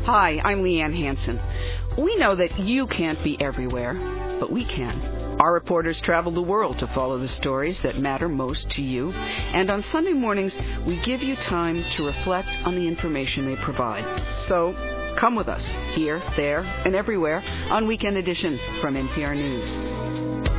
Hi, I'm Leanne Hansen. We know that you can't be everywhere, but we can. Our reporters travel the world to follow the stories that matter most to you, and on Sunday mornings, we give you time to reflect on the information they provide. So, come with us, here, there, and everywhere, on Weekend Edition from NPR News.